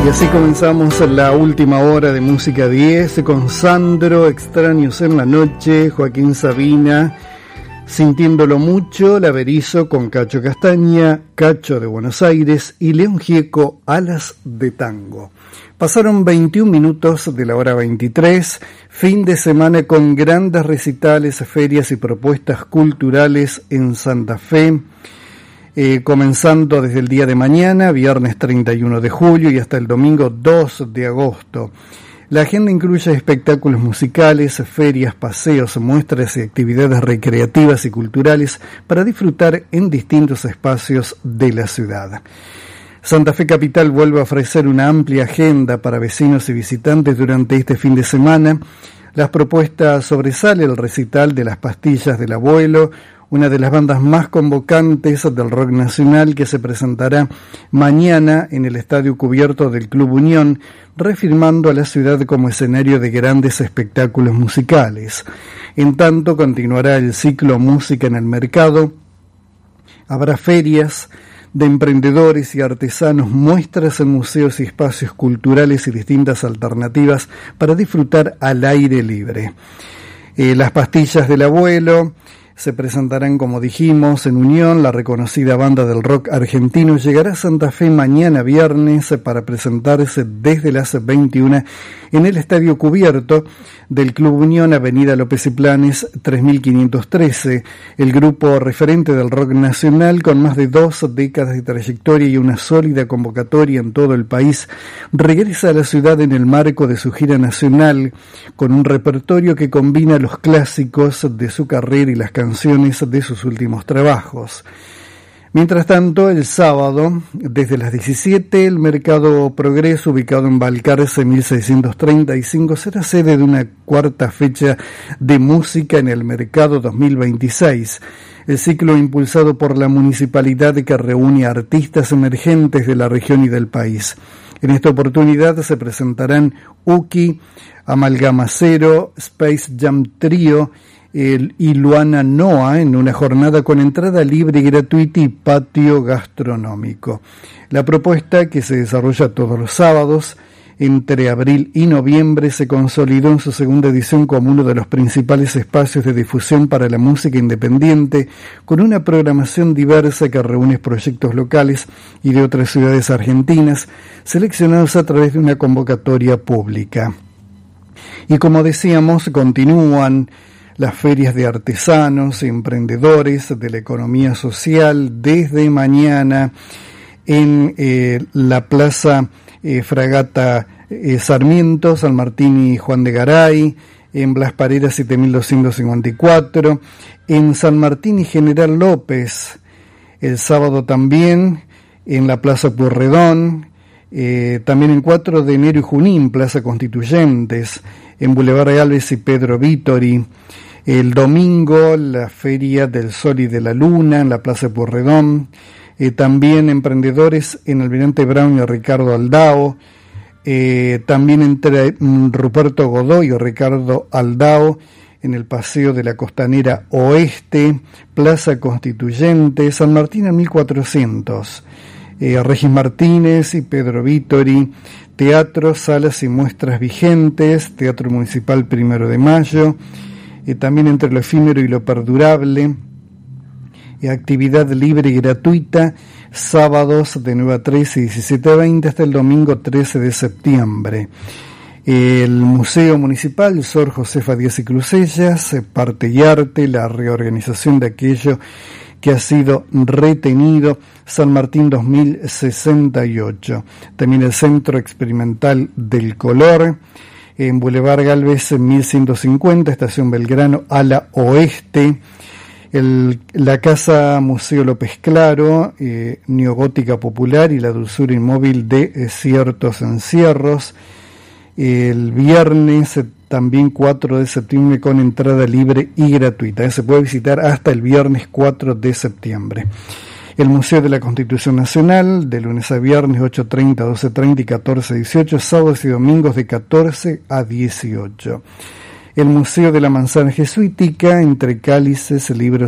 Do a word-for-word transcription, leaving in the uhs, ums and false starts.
Y así comenzamos la última hora de Música diez con Sandro, Extraños en la Noche, Joaquín Sabina, Sintiéndolo Mucho, La Berizo con Cacho Castaña, Cacho de Buenos Aires y León Gieco, Alas de Tango. Pasaron veintiún minutos de la hora veintitrés, fin de semana con grandes recitales, ferias y propuestas culturales en Santa Fe. Eh, comenzando desde el día de mañana, viernes treinta y uno de julio y hasta el domingo dos de agosto. La agenda incluye espectáculos musicales, ferias, paseos, muestras y actividades recreativas y culturales para disfrutar en distintos espacios de la ciudad. Santa Fe Capital vuelve a ofrecer una amplia agenda para vecinos y visitantes durante este fin de semana. Las propuestas sobresale el recital de Las Pastillas del Abuelo, una de las bandas más convocantes del rock nacional, que se presentará mañana en el estadio cubierto del Club Unión, reafirmando a la ciudad como escenario de grandes espectáculos musicales. En tanto, continuará el ciclo Música en el Mercado. Habrá ferias de emprendedores y artesanos, muestras en museos y espacios culturales y distintas alternativas para disfrutar al aire libre. Eh, las Pastillas del Abuelo se presentarán, como dijimos, en Unión. La reconocida banda del rock argentino llegará a Santa Fe mañana viernes para presentarse desde las veintiuna en el estadio cubierto del Club Unión, Avenida López y Planes tres mil quinientos trece. El grupo referente del rock nacional, con más de dos décadas de trayectoria y una sólida convocatoria en todo el país, regresa a la ciudad en el marco de su gira nacional, con un repertorio que combina los clásicos de su carrera y las canciones de sus últimos trabajos. Mientras tanto, el sábado, desde las diecisiete, el Mercado Progreso, ubicado en Balcarce mil seiscientos treinta y cinco, será sede de una cuarta fecha de música en el Mercado dos mil veintiséis. El ciclo impulsado por la municipalidad, que reúne a artistas emergentes de la región y del país. En esta oportunidad se presentarán Uki, Amalgama Cero, Space Jam Trio, el y Luana Noa, en una jornada con entrada libre y gratuita y patio gastronómico. La propuesta, que se desarrolla todos los sábados entre abril y noviembre, se consolidó en su segunda edición como uno de los principales espacios de difusión para la música independiente, con una programación diversa que reúne proyectos locales y de otras ciudades argentinas, seleccionados a través de una convocatoria pública. Y como decíamos, continúan las ferias de artesanos y emprendedores de la economía social desde mañana en eh, la Plaza eh, Fragata eh, Sarmiento, San Martín y Juan de Garay, en Blas Parera siete mil doscientos cincuenta y cuatro, en San Martín y General López, el sábado también en la Plaza Pueyrredón, eh, también en cuatro de enero y Junín, Plaza Constituyentes, en Boulevard Gálvez y Pedro Vítori. El domingo, la Feria del Sol y de la Luna en la Plaza Pueyrredón. Eh, también emprendedores en Almirante Brown y Ricardo Aldao. Eh, también entre mm, Ruperto Godoy y Ricardo Aldao en el Paseo de la Costanera Oeste, Plaza Constituyente, San Martín en mil cuatrocientos. Eh, Regis Martínez y Pedro Vítori. Teatro, salas y muestras vigentes, Teatro Municipal Primero de Mayo. Eh, también entre lo efímero y lo perdurable, eh, actividad libre y gratuita, sábados de nueve a trece y diecisiete a veinte hasta el domingo trece de septiembre. Eh, el Museo Municipal Sor Josefa Díaz y Crucellas, eh, Parte y Arte, la reorganización de aquello que ha sido retenido, San Martín dos mil sesenta y ocho. También el Centro Experimental del Color, en Boulevard Gálvez mil ciento cincuenta, Estación Belgrano, ala oeste. El, la Casa Museo López Claro, eh, Neogótica Popular y la Dulzura Inmóvil de eh, Ciertos Encierros. El viernes eh, también cuatro de septiembre con entrada libre y gratuita. Eh, se puede visitar hasta el viernes cuatro de septiembre. El Museo de la Constitución Nacional, de lunes a viernes, ocho treinta, doce treinta y catorce a dieciocho, sábados y domingos de catorce a dieciocho. El Museo de la Manzana Jesuítica, entre cálices, libros